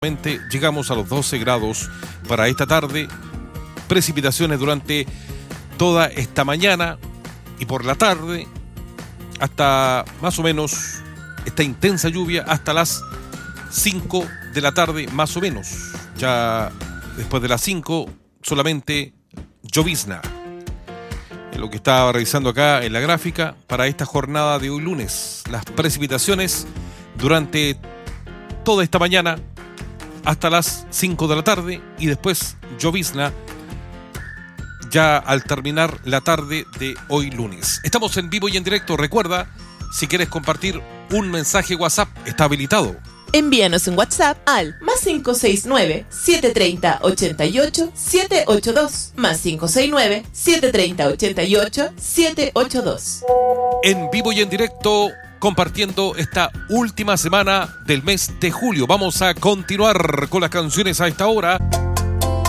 Llegamos a los 12 grados para esta tarde, precipitaciones durante toda esta mañana y por la tarde, hasta más o menos esta intensa lluvia hasta las 5 de la tarde más o menos. Ya después de las 5 solamente llovizna. Lo que estaba revisando acá en la gráfica para esta jornada de hoy lunes, las precipitaciones durante toda esta mañana hasta las 5 de la tarde y después llovizna ya al terminar la tarde de hoy lunes. Estamos en vivo y en directo. Recuerda, si quieres compartir un mensaje WhatsApp, está habilitado. Envíanos un WhatsApp al +569 730 88 782 +569 730 88 782. En vivo y en directo, compartiendo esta última semana del mes de julio. Vamos a continuar con las canciones a esta hora.